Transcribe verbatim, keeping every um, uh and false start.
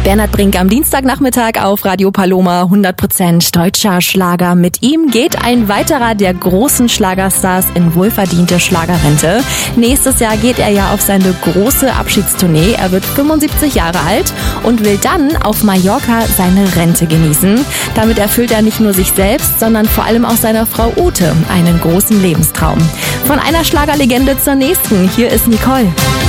Bernhard Brink am Dienstagnachmittag auf Radio Paloma, hundert Prozent deutscher Schlager. Mit ihm geht ein weiterer der großen Schlagerstars in wohlverdiente Schlagerrente. Nächstes Jahr geht er ja auf seine große Abschiedstournee. Er wird fünfundsiebzig Jahre alt und will dann auf Mallorca seine Rente genießen. Damit erfüllt er nicht nur sich selbst, sondern vor allem auch seiner Frau Ute einen großen Lebenstraum. Von einer Schlagerlegende zur nächsten. Hier ist Nicole.